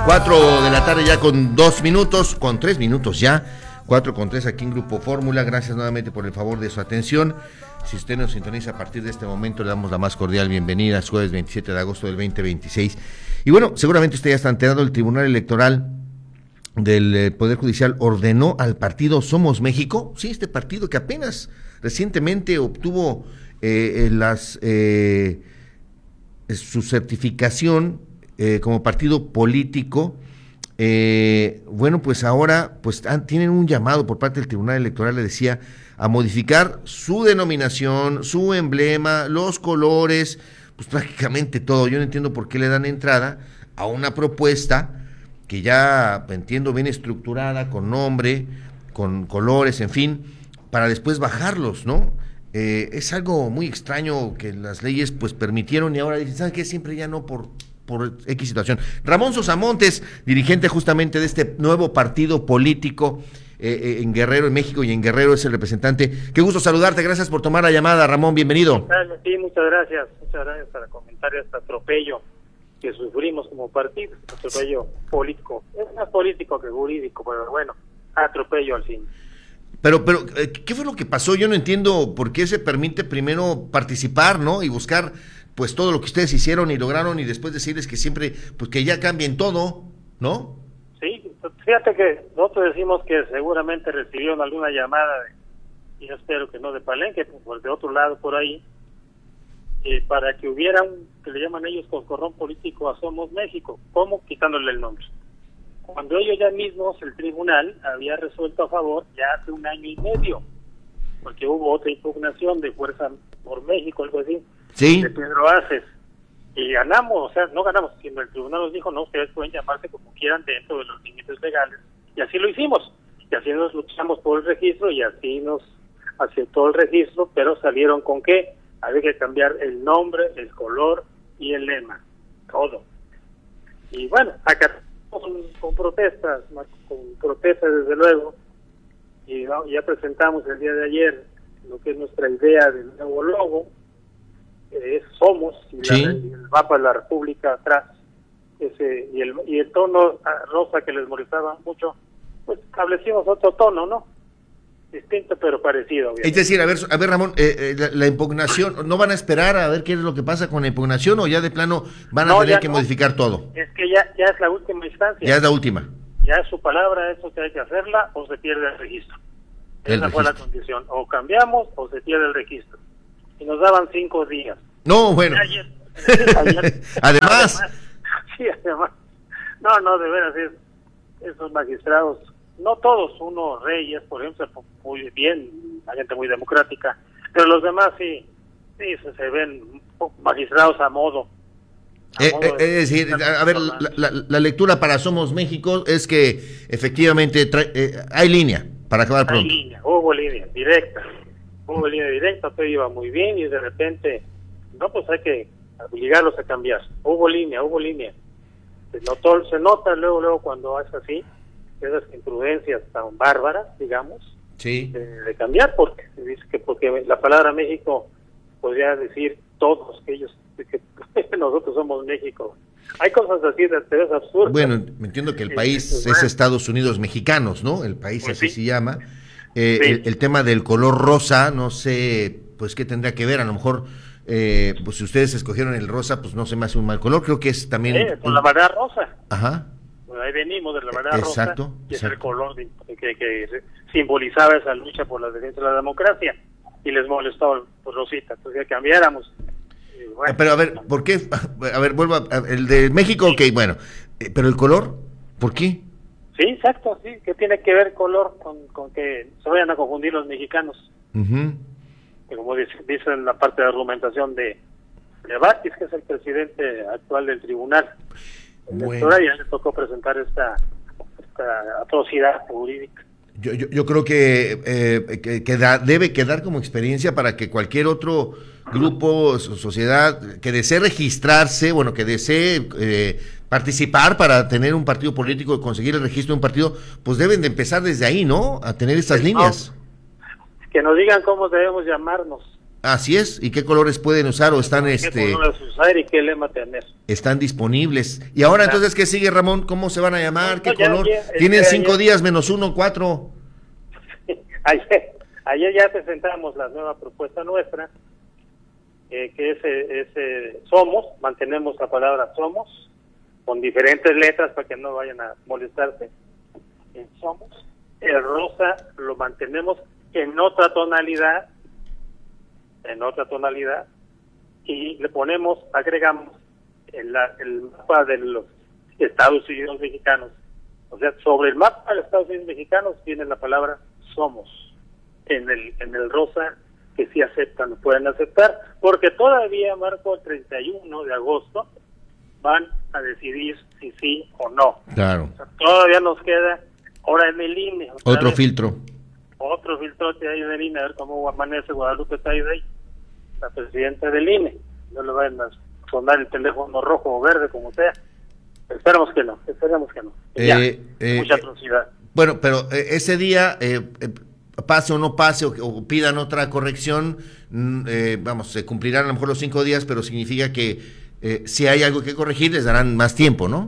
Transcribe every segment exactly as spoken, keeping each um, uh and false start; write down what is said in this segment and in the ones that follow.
Cuatro de la tarde ya con dos minutos, con tres minutos ya, cuatro con tres aquí en Grupo Fórmula. Gracias nuevamente por el favor de su atención. Si usted nos sintoniza a partir de este momento, le damos la más cordial bienvenida. Es jueves veintisiete de agosto del veinte veintiséis. Y bueno, seguramente usted ya está enterado, el Tribunal Electoral del eh, Poder Judicial ordenó al partido Somos México, sí, este partido que apenas recientemente obtuvo eh, las eh, su certificación eh, como partido político. Eh, bueno, pues ahora pues han, tienen un llamado por parte del Tribunal Electoral, le decía, a modificar su denominación, su emblema, los colores, pues prácticamente todo. Yo no entiendo por qué le dan entrada a una propuesta que ya entiendo bien estructurada, con nombre, con colores, en fin, para después bajarlos, ¿no? Eh, es algo muy extraño que las leyes pues permitieron y ahora dicen, ¿saben qué? Siempre ya no por... por X situación. Ramón Sosa Montes, dirigente justamente de este nuevo partido político eh, en Guerrero, en México, y en Guerrero es el representante. Qué gusto saludarte, gracias por tomar la llamada, Ramón, bienvenido. Sí, muchas gracias, muchas gracias para comentar este atropello que sufrimos como partido, este atropello político, es más político que jurídico, pero bueno, atropello al fin. Pero, pero, ¿qué fue lo que pasó? Yo no entiendo por qué se permite primero participar, ¿no? Y buscar pues todo lo que ustedes hicieron y lograron y después decirles que siempre, pues que ya cambien todo, ¿no? Sí, fíjate que nosotros decimos que seguramente recibieron alguna llamada, de, y yo espero que no de Palenque, pues de otro lado por ahí, eh, para que hubiera un, que le llaman ellos coscorrón político a Somos México. ¿Cómo? Quitándole el nombre. Cuando ellos ya mismos, el tribunal, había resuelto a favor ya hace un año y medio, porque hubo otra impugnación de Fuerza por México, algo así, sí, de Pedro Aces, y ganamos, o sea, no ganamos, sino el tribunal nos dijo, no, ustedes pueden llamarse como quieran dentro de los límites legales, y así lo hicimos, y así nos luchamos por el registro, y así nos aceptó el registro, pero salieron con qué, había que cambiar el nombre, el color y el lema, todo. Y bueno, acá con, con protestas, con protestas desde luego, y ¿no? ya presentamos el día de ayer lo que es nuestra idea del nuevo logo, es Somos, y, sí, la, y el mapa de la República atrás, ese y el y el tono rosa que les molestaba mucho, pues establecimos otro tono, ¿no? Distinto pero parecido, obviamente. Es decir, a ver, a ver Ramón, eh, eh, la, la impugnación, ¿no van a esperar a ver qué es lo que pasa con la impugnación o ya de plano van a no, tener que no. modificar todo? Es que ya ya es la última instancia. Ya es la última. Ya es su palabra, eso que hay que hacerla o se pierde el registro. El Esa registro. fue la condición, o cambiamos o se pierde el registro. Y nos daban cinco días. No, bueno. Ayer, ayer, además. además. Sí, además. No, no, de veras, es, esos magistrados, no todos, uno Reyes, por ejemplo, muy bien, la gente muy democrática, pero los demás sí, sí, se, se ven magistrados a modo. A Eh, modo eh, de, es decir, a, a ver, la, la, la lectura para Somos México es que efectivamente trae, eh, hay línea para acabar pronto. Hay línea, hubo línea directa. Hubo línea directa, todo iba muy bien y de repente, no, pues hay que obligarlos a cambiar. Hubo línea, hubo línea. Se notó, se nota luego, luego cuando es así, esas imprudencias tan bárbaras, digamos, sí, de, de cambiar, porque dice que porque la palabra México podría decir todos que ellos, que nosotros somos México. Hay cosas así de es absurdo. Bueno, me entiendo que el país es, es Estados Unidos mexicanos, ¿no? El país pues así sí. se llama. Eh, sí. el, el tema del color rosa, no sé, pues qué tendría que ver, a lo mejor, eh, pues si ustedes escogieron el rosa, pues no se me hace un mal color, creo que es también... Eh, con un... la bandera rosa. Ajá. Bueno, ahí venimos de la bandera exacto, rosa, que exacto. es el color de, que, que simbolizaba esa lucha por la defensa de la democracia, y les molestó pues, Rosita, entonces que cambiáramos. Y, bueno, pero a ver, ¿por qué? A ver, vuelvo a... El de México, ok, bueno, eh, pero el color, ¿por qué? Sí, exacto, sí, que tiene que ver color con, con que se vayan a confundir los mexicanos. Uh-huh. Que como dice, dice en la parte de argumentación de, de Batis, que es el presidente actual del tribunal. Bueno. Ya le tocó presentar esta, esta atrocidad jurídica. Yo, yo, yo creo que, eh, que, que da, debe quedar como experiencia para que cualquier otro grupo, sociedad, que desee registrarse, bueno, que desee eh, participar para tener un partido político, conseguir el registro de un partido, pues deben de empezar desde ahí, ¿no? A tener estas no, líneas. Que nos digan cómo debemos llamarnos. Así es. ¿Y qué colores pueden usar o están ¿Qué este colores usar y qué lema tener? están disponibles? Y ahora entonces, ¿qué sigue, Ramón? ¿Cómo se van a llamar? No, ¿Qué ya, color? ya, Tienen este, cinco ayer- días menos uno, cuatro. ayer, ayer ya presentamos la nueva propuesta nuestra, eh, que es, eh, es eh, Somos, mantenemos la palabra Somos, con diferentes letras para que no vayan a molestarse. En Somos, el rosa lo mantenemos en otra tonalidad, en otra tonalidad, y le ponemos, agregamos el, la- el mapa de los Estados Unidos mexicanos. O sea, sobre el mapa de los Estados Unidos mexicanos tiene la palabra Somos, en el en el rosa, que sí aceptan, lo pueden aceptar, porque todavía, Marco, el treinta y uno de agosto van a decidir si sí o no. Claro. O sea, todavía nos queda, ahora en el I N E. otra Otro vez, filtro. Otro filtrote ahí en el I N E, a ver cómo amanece Guadalupe Taidey, la presidenta del I N E. No le vayan a sonar el teléfono rojo o verde, como sea. Esperemos que no, esperemos que no. Eh, ya, eh, mucha eh, atrocidad. Bueno, pero eh, ese día, eh, eh, pase o no pase, o, o pidan otra corrección, mm, eh, vamos, se cumplirán a lo mejor los cinco días, pero significa que eh, si hay algo que corregir, les darán más tiempo, ¿no?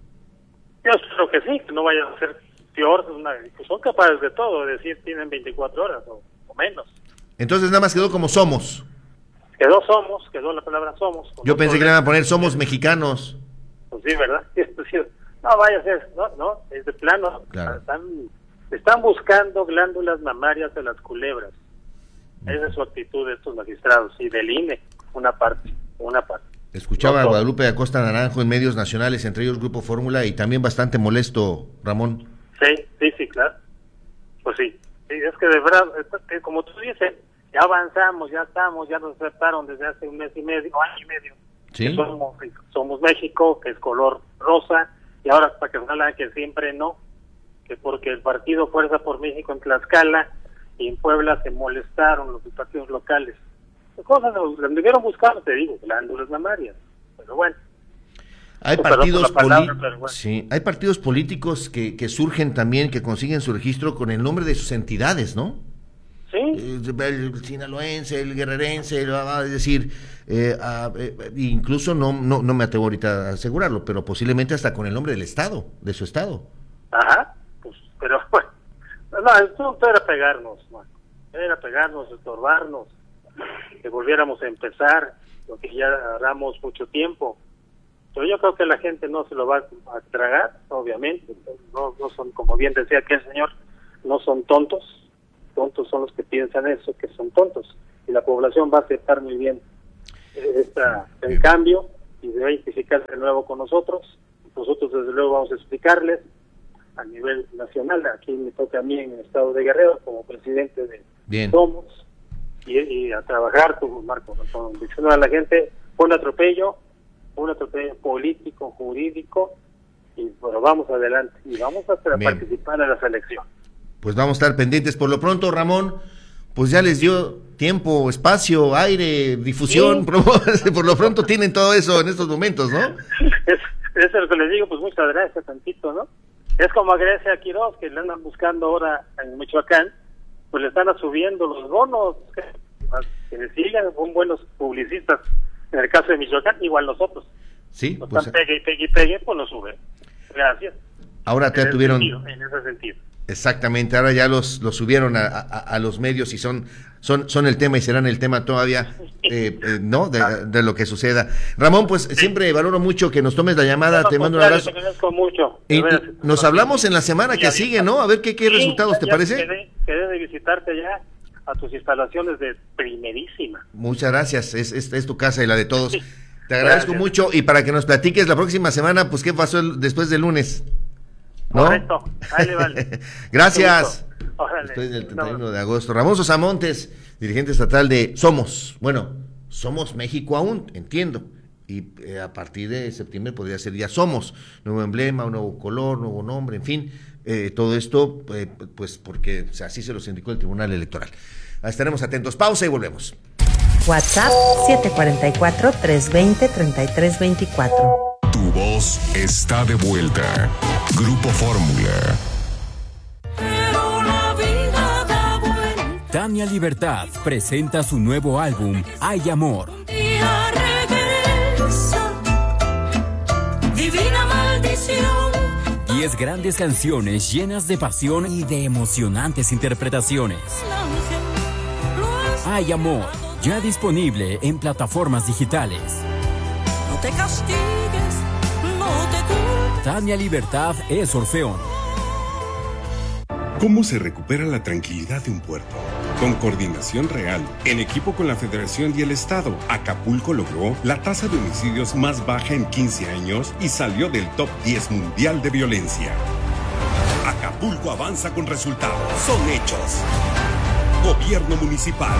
Yo espero que sí, que no vaya a ser peor. Una, pues son capaces de todo, es decir, tienen veinticuatro horas o, o menos. Entonces nada más quedó como somos. Quedó Somos, quedó la palabra Somos. Yo pensé que le iban a poner somos mexicanos. Pues sí, ¿verdad? Es decir, no vaya a ser, no, no, es de plano. Claro. Están, están buscando glándulas mamarias de las culebras. Esa es su actitud de estos magistrados y del I N E, una parte, una parte. Escuchaba No, a no. Guadalupe Acosta Naranjo en medios nacionales, entre ellos Grupo Fórmula, y también bastante molesto, Ramón. Sí, sí, sí, claro. Pues sí, sí, es que de verdad, es que como tú dices, ya avanzamos, ya estamos, ya nos aceptaron desde hace un mes y medio, año y medio. Sí. Que somos, somos México, que es color rosa, y ahora para que salgan que siempre no, que porque el partido Fuerza por México en Tlaxcala y en Puebla se molestaron los partidos locales. Cosas las debieron buscar, te digo, glándulas mamarias, pero bueno. Hay Perdón por partidos, la palabra, poli- pero bueno. sí, hay partidos políticos que, que surgen también, que consiguen su registro con el nombre de sus entidades, ¿no? Sí, Eh, El sinaloense, el guerrerense, el- es decir, eh, ah, eh, incluso no, no, no me atrevo ahorita a asegurarlo, pero posiblemente hasta con el nombre del estado, de su estado. ajá, pues, pero bueno, no, el punto era pegarnos, Marco. Era pegarnos, estorbarnos, que volviéramos a empezar, lo que ya haramos mucho tiempo. Pero yo creo que la gente no se lo va a tragar, obviamente. No, no son, como bien decía aquel señor, no son tontos. Tontos son los que piensan eso, que son tontos. Y la población va a aceptar muy bien esta, el cambio y debe identificarse de nuevo con nosotros. Nosotros desde luego vamos a explicarles a nivel nacional. Aquí me toca a mí en el estado de Guerrero como presidente de Bien. Somos y, y a trabajar con Marco, con diciendo a la gente, fue un atropello, un atropello político, jurídico, y bueno, vamos adelante y vamos a tra- Bien. participar en la selección. Pues vamos a estar pendientes. Por lo pronto, Ramón, pues ya les dio tiempo, espacio, aire, difusión. Sí. promo- Por lo pronto tienen todo eso en estos momentos, ¿no? es, es lo que les digo, pues muchas gracias tantito, ¿no? Es como a Grecia Quiroz, que le andan buscando ahora en Michoacán, pues le están subiendo los bonos, que, que le sigan, son buenos publicistas. En el caso de Michoacán, igual nosotros. Sí, Nos pues están pegue y pegue y pegue, pues lo sube. Gracias. ahora En te ese tuvieron... sentido, en ese sentido. Exactamente, ahora ya los, los subieron a, a, a los medios y son, son, son el tema y serán el tema todavía, eh, eh, ¿no? De, de lo que suceda. Ramón, pues siempre valoro mucho que nos tomes la llamada, No, te al mando un contrario, abrazo. te agradezco mucho. de Y, veras. y nos hablamos en la semana que Ya, sigue, ya. ¿no? A ver qué, qué Sí, resultados te ya parece. Quedé, quedé de visitarte ya a tus instalaciones de primerísima. Muchas gracias, es, es, es tu casa y la de todos. Te agradezco Gracias. mucho y para que nos platiques la próxima semana, pues qué pasó el- después del lunes. ¿No? Correcto, ahí le vale. Gracias. Mucho gusto. Órale. Después del treinta y uno No. de agosto. Ramón Sosa Montes, dirigente estatal de Somos. Bueno, Somos México aún, entiendo. Y eh, a partir de septiembre podría ser ya Somos. Nuevo emblema, un nuevo color, nuevo nombre, en fin. Eh, todo esto, eh, pues porque o sea, así se los indicó el Tribunal Electoral. Estaremos atentos. Pausa y volvemos. WhatsApp siete cuatro cuatro, tres dos cero, tres tres dos cuatro. Tu voz está de vuelta. Grupo Fórmula. Pero la vida da vuelta Tania Libertad presenta su nuevo álbum, Hay Amor. Divina maldición. Diez grandes canciones llenas de pasión y de emocionantes interpretaciones. Hay Amor, ya disponible en plataformas digitales. No te castigues, no te culpes. Tania Libertad es Orfeón. ¿Cómo se recupera la tranquilidad de un puerto? Con coordinación real, en equipo con la Federación y el Estado, Acapulco logró la tasa de homicidios más baja en quince años y salió del top diez mundial de violencia. Acapulco avanza con resultados. Son hechos. Gobierno Municipal.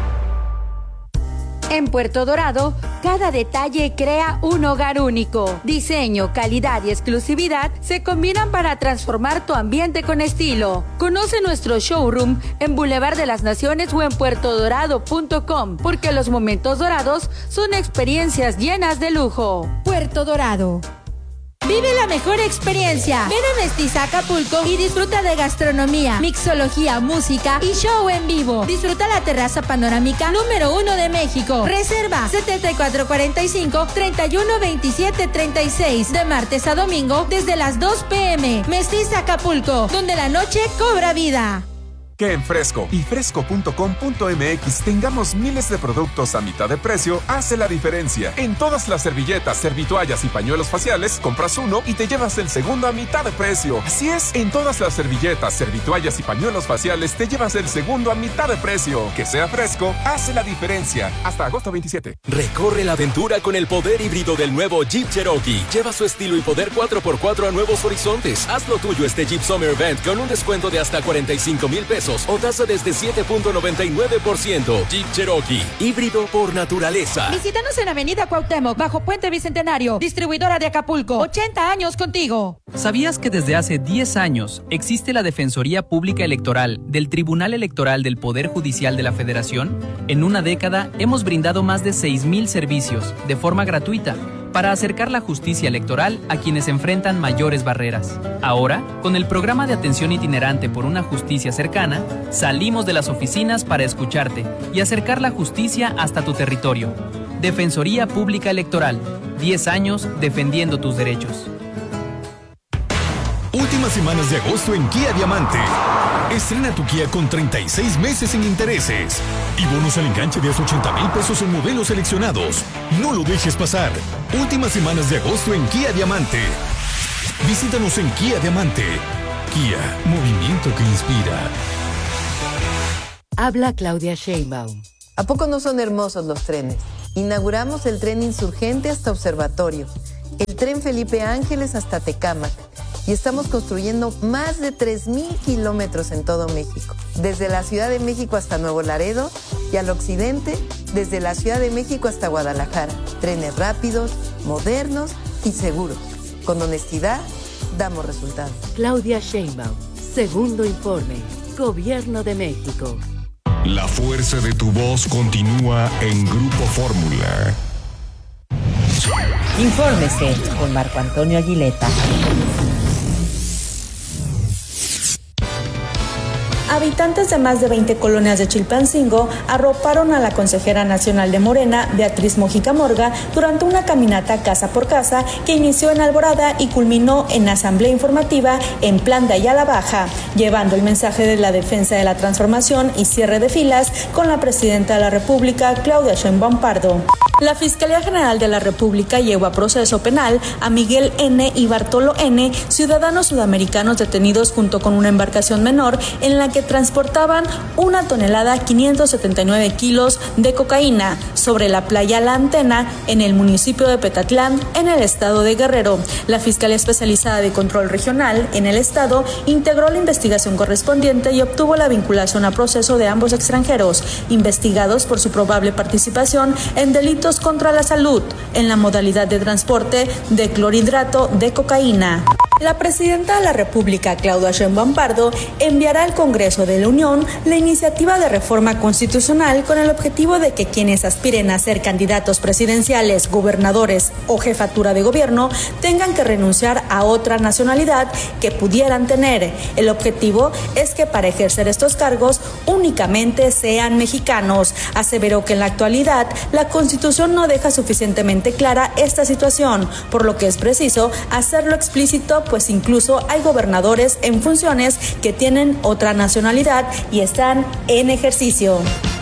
En Puerto Dorado, cada detalle crea un hogar único. Diseño, calidad y exclusividad se combinan para transformar tu ambiente con estilo. Conoce nuestro showroom en Boulevard de las Naciones o en puerto dorado punto com, porque los momentos dorados son experiencias llenas de lujo. Puerto Dorado. Vive la mejor experiencia. Ven a Mestiza Acapulco y disfruta de gastronomía, mixología, música y show en vivo. Disfruta la terraza panorámica número uno de México. Reserva setenta y cuatro cuarenta y cinco, treinta y uno veintisiete treinta y seis de martes a domingo desde las dos pm. Mestiza Acapulco, donde la noche cobra vida. Que en Fresco y fresco punto com punto mx tengamos miles de productos a mitad de precio hace la diferencia. En todas las servilletas, servitoallas y pañuelos faciales, compras uno y te llevas el segundo a mitad de precio. Así es, en todas las servilletas, servitoallas y pañuelos faciales te llevas el segundo a mitad de precio. Que sea Fresco hace la diferencia. Hasta agosto veintisiete. Recorre la aventura con el poder híbrido del nuevo Jeep Cherokee. Lleva su estilo y poder cuatro por cuatro a nuevos horizontes. Haz lo tuyo este Jeep Summer Event con un descuento de hasta cuarenta y cinco mil pesos o tasa desde siete punto noventa y nueve por ciento. Jeep Cherokee, híbrido por naturaleza. Visítanos en Avenida Cuauhtémoc, bajo Puente Bicentenario, distribuidora de Acapulco. ochenta años contigo. ¿Sabías que desde hace diez años existe la Defensoría Pública Electoral del Tribunal Electoral del Poder Judicial de la Federación? En una década hemos brindado más de seis mil servicios de forma gratuita para acercar la justicia electoral a quienes enfrentan mayores barreras. Ahora, con el programa de atención itinerante por una justicia cercana, salimos de las oficinas para escucharte y acercar la justicia hasta tu territorio. Defensoría Pública Electoral, diez años defendiendo tus derechos. Últimas semanas de agosto en Kia Diamante. Estrena tu Kia con treinta y seis meses sin intereses y bonos al enganche de hasta ochenta mil pesos en modelos seleccionados. No lo dejes pasar. Últimas semanas de agosto en Kia Diamante. Visítanos en Kia Diamante. Kia, movimiento que inspira. Habla Claudia Sheinbaum. ¿A poco no son hermosos los trenes? Inauguramos el tren Insurgente hasta Observatorio, el tren Felipe Ángeles hasta Tecámac, y estamos construyendo más de tres mil kilómetros en todo México, desde la Ciudad de México hasta Nuevo Laredo y al occidente, desde la Ciudad de México hasta Guadalajara. Trenes rápidos, modernos y seguros. Con honestidad, damos resultados. Claudia Sheinbaum, segundo informe, Gobierno de México. La fuerza de tu voz continúa en Grupo Fórmula. Infórmese con Marco Antonio Aguileta. Habitantes de más de veinte colonias de Chilpancingo arroparon a la consejera nacional de Morena, Beatriz Mojica Morga, durante una caminata casa por casa que inició en Alborada y culminó en asamblea informativa en Plan de Ayala Baja, llevando el mensaje de la defensa de la transformación y cierre de filas con la presidenta de la República, Claudia Sheinbaum Pardo. La Fiscalía General de la República llevó a proceso penal a Miguel N. y Bartolo N., ciudadanos sudamericanos detenidos junto con una embarcación menor en la que transportaban una tonelada quinientos setenta y nueve kilos de cocaína sobre la playa La Antena en el municipio de Petatlán, en el estado de Guerrero. La Fiscalía Especializada de Control Regional en el estado integró la investigación correspondiente y obtuvo la vinculación a proceso de ambos extranjeros, investigados por su probable participación en delitos contra la salud en la modalidad de transporte de clorhidrato de cocaína. La presidenta de la República, Claudia Sheinbaum Pardo, enviará al Congreso de la Unión la iniciativa de reforma constitucional con el objetivo de que quienes aspiren a ser candidatos presidenciales, gobernadores o jefatura de gobierno tengan que renunciar a otra nacionalidad que pudieran tener. El objetivo es que para ejercer estos cargos únicamente sean mexicanos. Aseveró que en la actualidad la Constitución no deja suficientemente clara esta situación, por lo que es preciso hacerlo explícito, pues incluso hay gobernadores en funciones que tienen otra nacionalidad y están en ejercicio.